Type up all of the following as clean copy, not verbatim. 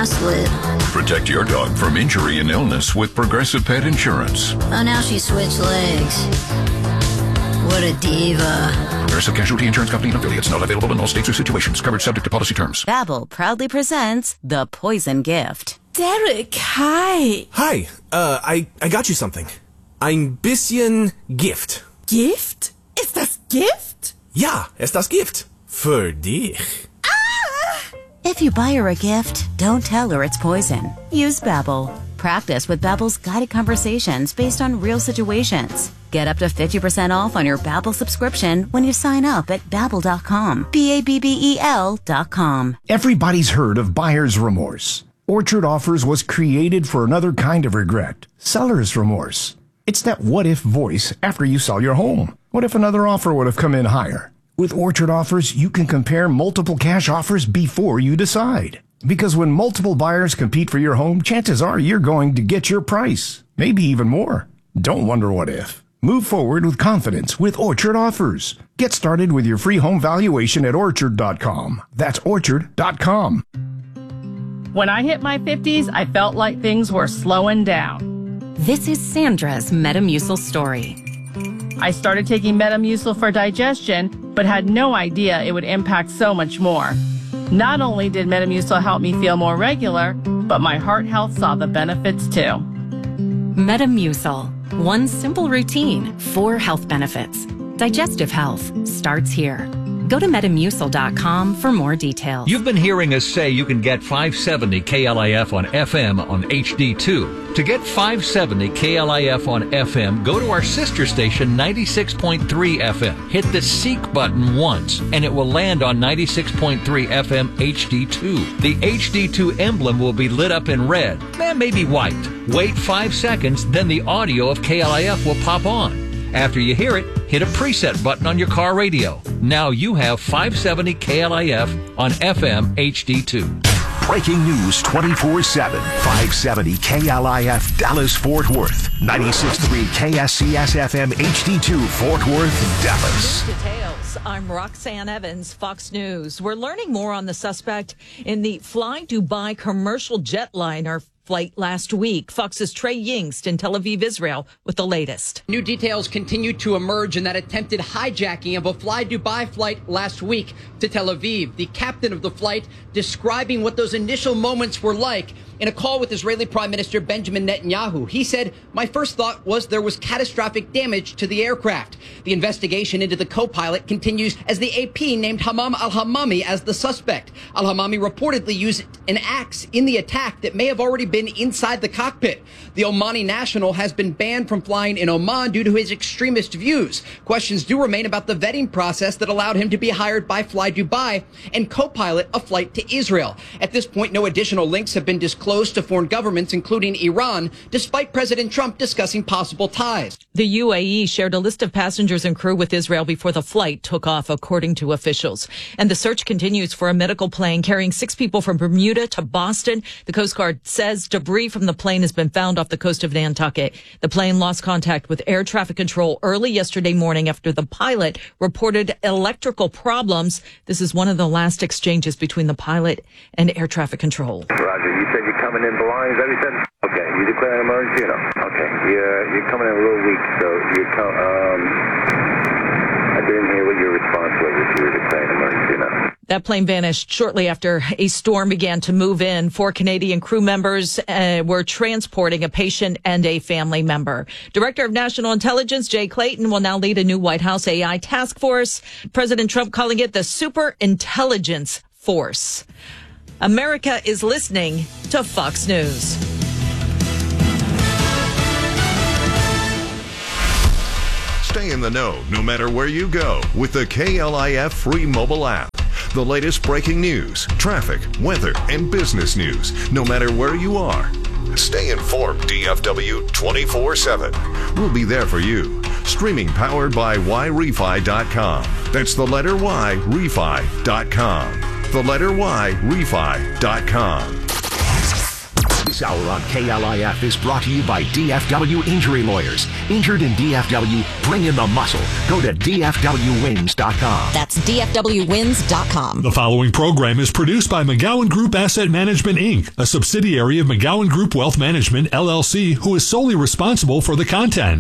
slip. Protect your dog from injury and illness with Progressive Pet Insurance. Oh, now she switched legs. What a diva. Progressive Casualty Insurance Company and affiliates. Not available in all states or situations. Coverage subject to policy terms. Babbel proudly presents The Poison Gift. Derek, hi. Hi, I got you something. Ein bisschen Gift. Gift? Ist das Gift? Ja, ist das Gift. Für dich. If you buy her a gift, don't tell her it's poison. Use Babbel. Practice with Babbel's guided conversations based on real situations. Get up to 50% off on your Babbel subscription when you sign up at Babbel.com. Babbel.com. Everybody's heard of buyer's remorse. Orchard Offers was created for another kind of regret. Seller's remorse. It's that what-if voice after you sell your home. What if another offer would have come in higher? With Orchard Offers, you can compare multiple cash offers before you decide. Because when multiple buyers compete for your home, chances are you're going to get your price. Maybe even more. Don't wonder what if. Move forward with confidence with Orchard Offers. Get started with your free home valuation at Orchard.com. That's Orchard.com. When I hit my 50s, I felt like things were slowing down. This is Sandra's Metamucil story. I started taking Metamucil for digestion, but had no idea it would impact so much more. Not only did Metamucil help me feel more regular, but my heart health saw the benefits too. Metamucil. One simple routine, 4 health benefits. Digestive health starts here. Go to Metamucil.com for more details. You've been hearing us say you can get 570 KLIF on FM on HD2. To get 570 KLIF on FM, go to our sister station 96.3 FM. Hit the Seek button once, and it will land on 96.3 FM HD2. The HD2 emblem will be lit up in red, and maybe white. Wait 5 seconds, then the audio of KLIF will pop on. After you hear it, hit a preset button on your car radio. Now you have 570 KLIF on FM HD2. Breaking news 24/7. 570 KLIF Dallas-Fort Worth. 96.3 KSCS FM HD2 Fort Worth, Dallas. Details. I'm Roxanne Evans, Fox News. We're learning more on the suspect in the Fly Dubai commercial jetliner flight last week. Fox's Trey Yingst in Tel Aviv, Israel, with the latest. New details continue to emerge in that attempted hijacking of a Fly Dubai flight last week to Tel Aviv. The captain of the flight describing what those initial moments were like in a call with Israeli Prime Minister Benjamin Netanyahu. He said, "My first thought was there was catastrophic damage to the aircraft." The investigation into the co-pilot continues as the AP named Hammam al-Hammami as the suspect. Al-Hammami reportedly used an axe in the attack that may have already been inside the cockpit. The Omani national has been banned from flying in Oman due to his extremist views. Questions do remain about the vetting process that allowed him to be hired by Fly Dubai and co-pilot a flight to Israel. At this point, no additional links have been disclosed to foreign governments, including Iran, despite President Trump discussing possible ties. The UAE shared a list of passengers and crew with Israel before the flight took off, according to officials. And the search continues for a medical plane carrying 6 people from Bermuda to Boston. The Coast Guard says debris from the plane has been found off the coast of Nantucket. The plane lost contact with air traffic control early yesterday morning after the pilot reported electrical problems. This is one of the last exchanges between the pilot and air traffic control. Roger, you said you're coming in belongings, everything? Okay, you declare an emergency or no? Okay, you're coming in a little weak, so I didn't hear what your response was if you were declaring an emergency or not. That plane vanished shortly after a storm began to move in. 4 Canadian crew members were transporting a patient and a family member. Director of National Intelligence Jay Clayton will now lead a new White House AI task force. President Trump calling it the Super Intelligence Force. America is listening to Fox News. Stay in the know no matter where you go with the KLIF free mobile app. The latest breaking news, traffic, weather, and business news, no matter where you are. Stay informed, DFW 24/7. We'll be there for you. Streaming powered by YRefi.com. That's the letter Y, refi.com. The letter Y, refi.com. This hour on KLIF is brought to you by DFW Injury Lawyers. Injured in DFW, bring in the muscle. Go to DFWWins.com. That's DFWWins.com. The following program is produced by McGowan Group Asset Management, Inc., a subsidiary of McGowan Group Wealth Management, LLC, who is solely responsible for the content.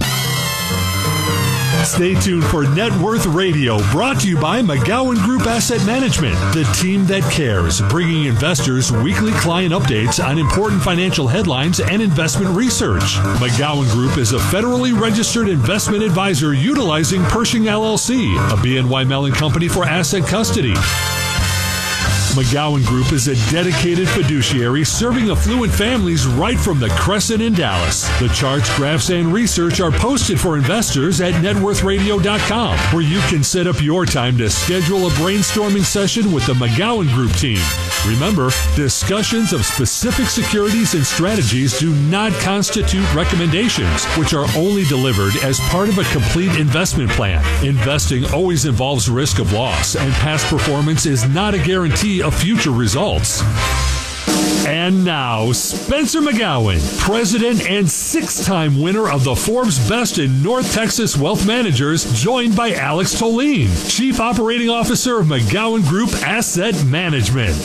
Stay tuned for Net Worth Radio, brought to you by McGowan Group Asset Management, the team that cares, bringing investors weekly client updates on important financial headlines and investment research. McGowan Group is a federally registered investment advisor utilizing Pershing LLC, a BNY Mellon company for asset custody. McGowan Group is a dedicated fiduciary serving affluent families right from the Crescent in Dallas. The charts, graphs, and research are posted for investors at networthradio.com, where you can set up your time to schedule a brainstorming session with the McGowan Group team. Remember, discussions of specific securities and strategies do not constitute recommendations, which are only delivered as part of a complete investment plan. Investing always involves risk of loss, and past performance is not a guarantee of future results. And now, Spencer McGowan, president and 6-time winner of the Forbes Best in North Texas Wealth Managers, joined by Alex Tolene, Chief Operating Officer of McGowan Group Asset Management.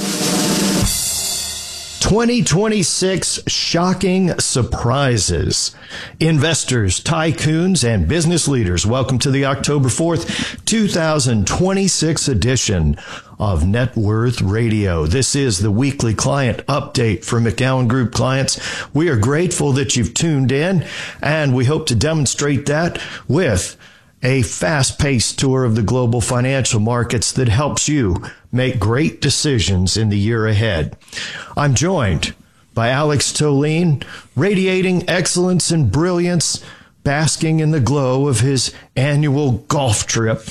2026 shocking surprises. Investors, tycoons, and business leaders, welcome to the October 4th, 2026 edition of Net Worth Radio. This is the weekly client update for McGowan Group clients. We are grateful that you've tuned in, and we hope to demonstrate that with a fast-paced tour of the global financial markets that helps you make great decisions in the year ahead. I'm joined by Alex Tolene, radiating excellence and brilliance, basking in the glow of his annual golf trip.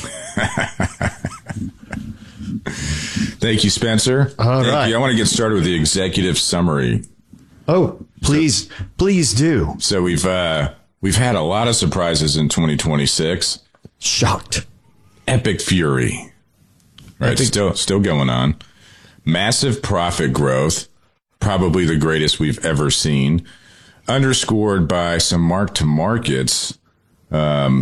Thank you, Spencer. All Thank right. you. I want to get started with the executive summary. Oh, please do. So we've had a lot of surprises in 2026. Shocked. Epic Fury. Right, still going on. Massive profit growth, probably the greatest we've ever seen, underscored by some mark-to-markets of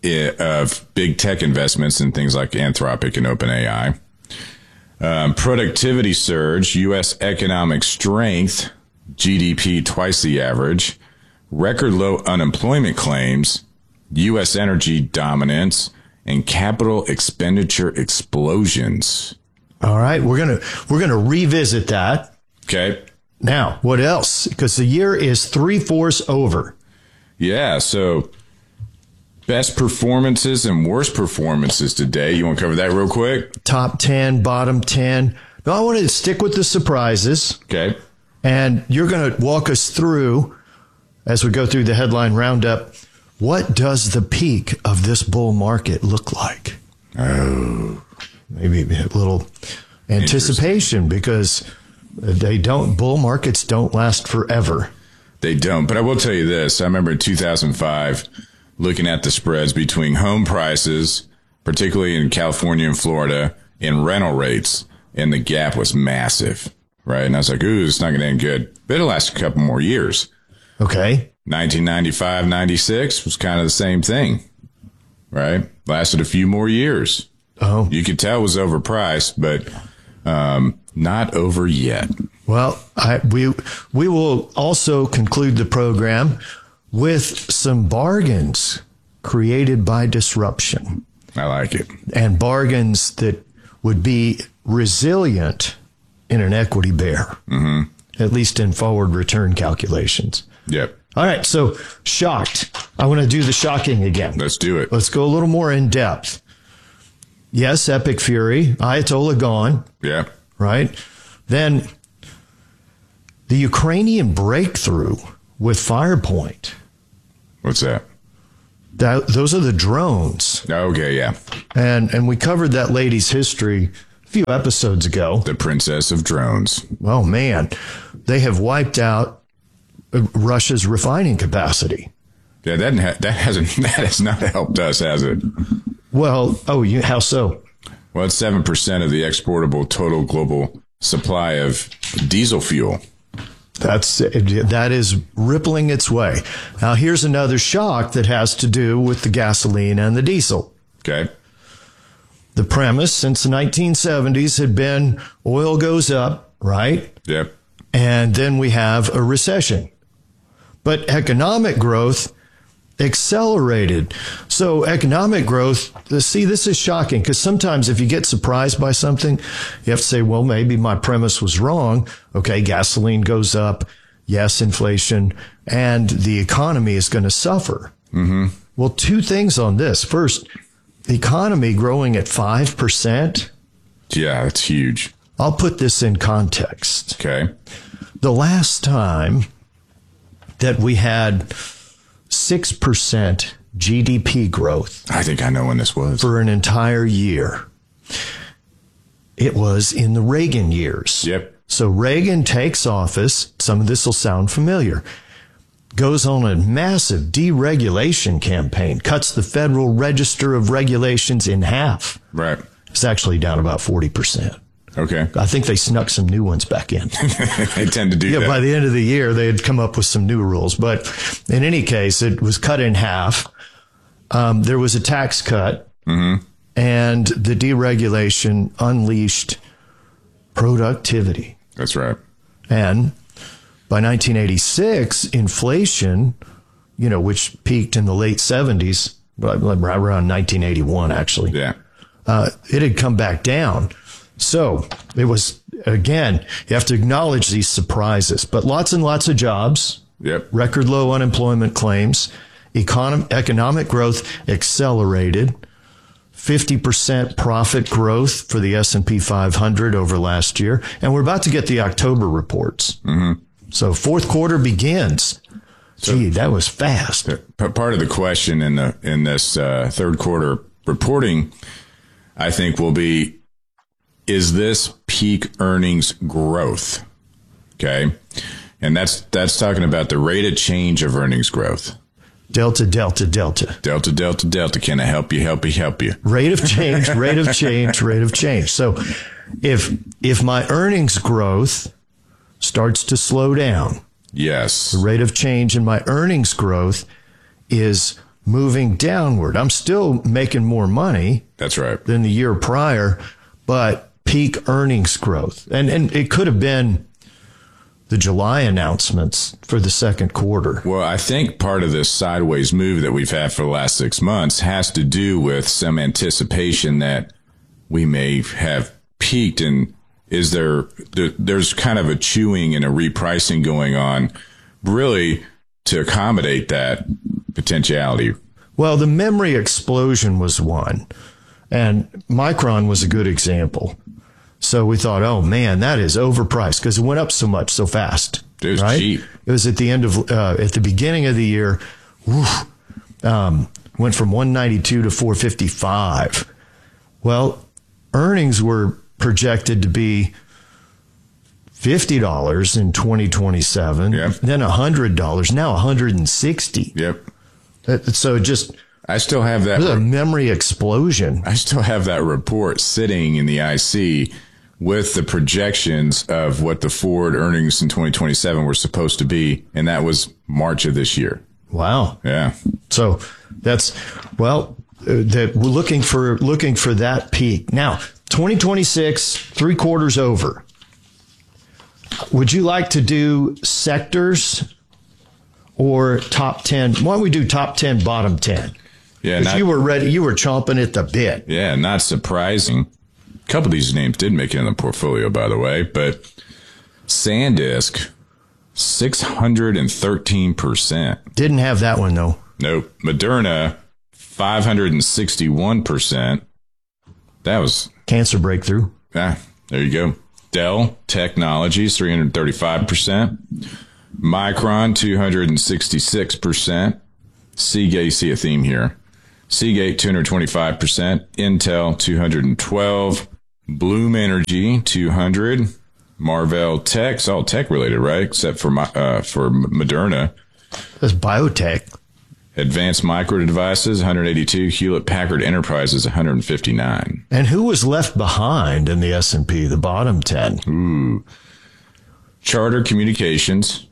big tech investments in things like Anthropic and OpenAI. Productivity surge, U.S. economic strength, GDP twice the average, record low unemployment claims, U.S. energy dominance, and capital expenditure explosions. All right, we're gonna revisit that. Okay. Now, what else? Because the year is 3/4 over. Yeah, so best performances and worst performances today. You want to cover that real quick? Top 10, bottom 10. No, I want to stick with the surprises. Okay. And you're going to walk us through, as we go through the headline roundup, what does the peak of this bull market look like? Oh, maybe a little anticipation, because bull markets don't last forever. They don't. But I will tell you this. I remember in 2005 looking at the spreads between home prices, particularly in California and Florida, and rental rates, and the gap was massive, right? And I was like, ooh, it's not going to end good. But it'll last a couple more years. Okay. 1995, 96 was kind of the same thing, right? Lasted a few more years. Oh. You could tell it was overpriced, but not over yet. Well, we will also conclude the program with some bargains created by disruption. I like it. And bargains that would be resilient in an equity bear, at least in forward return calculations. Yep. All right, so shocked. I want to do the shocking again. Let's do it. Let's go a little more in depth. Yes, Epic Fury, Ayatollah gone. Yeah. Right? Then the Ukrainian breakthrough with Firepoint. What's that? Those are the drones. Okay, yeah. And we covered that lady's history a few episodes ago. The princess of drones. Oh, man. They have wiped out Russia's refining capacity. Yeah, that has not helped us, has it? Well, how so? Well, it's 7% of the exportable total global supply of diesel fuel. That is rippling its way. Now, here's another shock that has to do with the gasoline and the diesel. Okay. The premise since the 1970s had been oil goes up, right? Yep. And then we have a recession. But economic growth accelerated. So economic growth, see, this is shocking because sometimes if you get surprised by something, you have to say, well, maybe my premise was wrong. Okay, gasoline goes up. Yes, inflation. And the economy is going to suffer. Mm-hmm. Well, two things on this. First, the economy growing at 5%. Yeah, that's huge. I'll put this in context. Okay. The last time that we had 6% GDP growth. I think I know when this was. For an entire year. It was in the Reagan years. Yep. So Reagan takes office. Some of this will sound familiar. Goes on a massive deregulation campaign. Cuts the Federal Register of Regulations in half. Right. It's actually down about 40%. Okay. I think they snuck some new ones back in. They tend to do that. By the end of the year, they had come up with some new rules. But in any case, it was cut in half. There was a tax cut. Mm-hmm. And the deregulation unleashed productivity. That's right. And by 1986, inflation, which peaked in the late 70s, around 1981, actually. Yeah. It had come back down. So it was, again, you have to acknowledge these surprises, but lots and lots of jobs. Yep. Record low unemployment claims. Economic growth accelerated. 50% profit growth for the S&P 500 over last year. And we're about to get the October reports. Mm-hmm. So fourth quarter begins. Gee, that was fast. Part of the question in this third quarter reporting, I think, will be, is this peak earnings growth? Okay. And that's talking about the rate of change of earnings growth. Delta, delta, delta. Delta, delta, delta. Can I help you, help you, help you? Rate of change, rate of change, rate of change. So if my earnings growth starts to slow down. Yes. The rate of change in my earnings growth is moving downward. I'm still making more money. That's right. Than the year prior, but peak earnings growth. And it could have been the July announcements for the second quarter. Well, I think part of this sideways move that we've had for the last 6 months has to do with some anticipation that we may have peaked. And there's kind of a chewing and a repricing going on really to accommodate that potentiality. Well, the memory explosion was one, and Micron was a good example. So we thought, oh man, that is overpriced because it went up so much so fast. It was right? cheap. It was at the beginning of the year, went from 192 to 455. Well, earnings were projected to be $50 in 2027, yep. Then $100, now $160. Yep. So just. I still have that. It was a memory explosion. I still have that report sitting in the IC with the projections of what the forward earnings in 2027 were supposed to be. And that was March of this year. Wow. Yeah. So that's, well, that we're looking for that peak. Now, 2026, 3 quarters over. Would you like to do sectors or top 10? Why don't we do top 10, bottom 10? Yeah, you were ready. You were chomping at the bit. Yeah, not surprising. A couple of these names did make it in the portfolio, by the way, but SanDisk, 613%. Didn't have that one, though. Nope. Moderna, 561%. That was... Cancer breakthrough. Ah, there you go. Dell Technologies, 335%. Micron, 266%. Seagate, you see a theme here. Seagate, 225%. Intel, 212%. Bloom Energy, 200%. Marvell Tech's all tech-related, right? Except for Moderna. That's biotech. Advanced Micro Devices, 182%. Hewlett-Packard Enterprises, 159%. And who was left behind in the S&P, the bottom 10? Ooh. Charter Communications,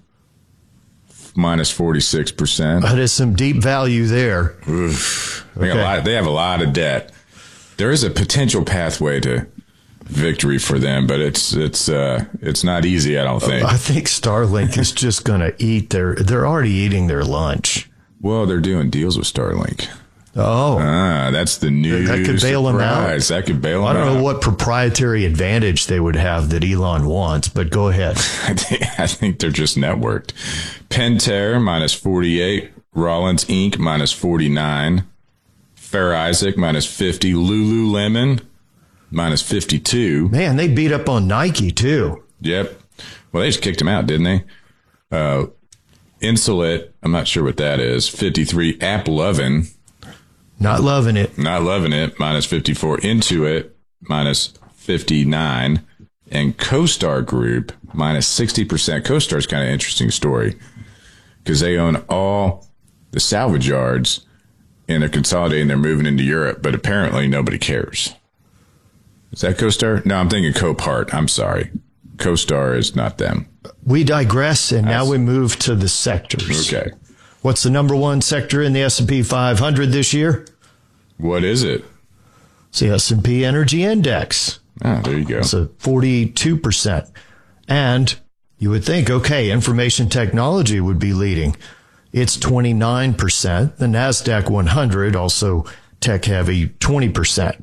minus 46%. That is some deep value there. Oof. They have a lot of debt. There is a potential pathway to victory for them, but it's not easy, I don't think. I think Starlink is just going to eat they're already eating their lunch. Well, they're doing deals with Starlink. Oh. That's the new That could bail them out. That could bail them out. I don't know what proprietary advantage they would have that Elon wants, but go ahead. I think they're just networked. Pentair, minus 48. Rollins, Inc., minus 49. Fair Isaac, minus 50. Lululemon, minus 52. Man, they beat up on Nike, too. Yep. Well, they just kicked him out, didn't they? Insulet, I'm not sure what that is. 53. AppLovin. Not loving it. Not loving it. Minus 54. Intuit, minus 59. And CoStar Group, minus 60%. CoStar's kind of an interesting story because they own all the salvage yards and they're consolidating. They're moving into Europe, but apparently nobody cares. Is that CoStar? No, I'm thinking Copart. I'm sorry. CoStar is not them. We digress, and now we move to the sectors. Okay. What's the number one sector in the S&P 500 this year? What is it? It's the S&P Energy Index. Ah, there you go. It's a 42%. And you would think, okay, information technology would be leading. It's 29%. The NASDAQ 100, also tech-heavy, 20%.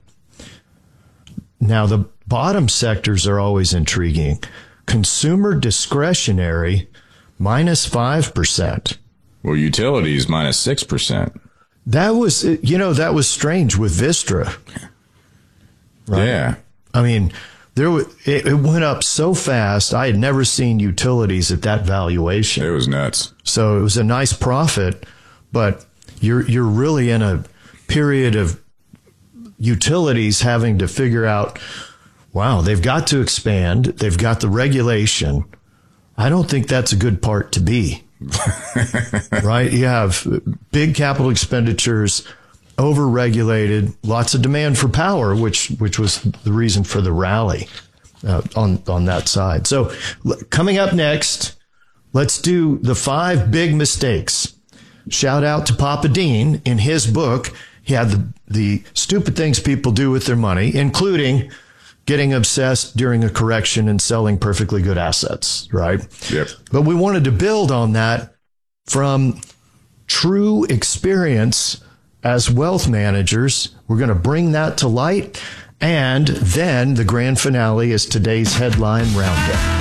Now, the bottom sectors are always intriguing. Consumer discretionary, minus 5%. Well, utilities, minus 6%. That was strange with Vistra. Right? Yeah. I mean, it went up so fast. I had never seen utilities at that valuation. It was nuts. So it was a nice profit, but you're really in a period of utilities having to figure out, wow, they've got to expand. They've got the regulation. I don't think that's a good part to be. Right? You have big capital expenditures, over-regulated, lots of demand for power, which was the reason for the rally on that side. So coming up next, let's do the 5 big mistakes. Shout out to Papa Dean. In his book, he had the stupid things people do with their money, including getting obsessed during a correction and selling perfectly good assets, right? Yep. But we wanted to build on that from true experience as wealth managers. We're going to bring that to light. And then the grand finale is today's headline roundup.